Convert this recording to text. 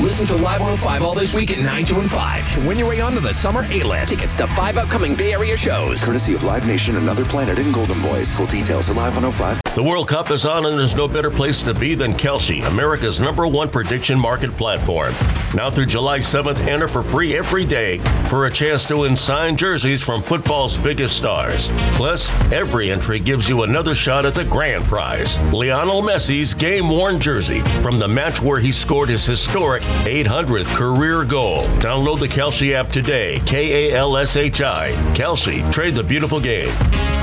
Listen to Live 105 all this week at 9, 2, and 5. Win your way onto the Summer A-List. Tickets to 5 upcoming Bay Area shows. Courtesy of Live Nation, Another Planet, and Golden Voice. Full details at Live 105. The World Cup is on, and there's no better place to be than Kelsey, America's #1 prediction market platform. Now through July 7th, enter for free every day for a chance to win signed jerseys from football's biggest stars. Plus, every entry gives you another shot at the grand prize, Lionel Messi's game-worn jersey from the match where he scored his historic 800th career goal. Download the Kelsey app today, Kalshi. Kelsey, trade the beautiful game.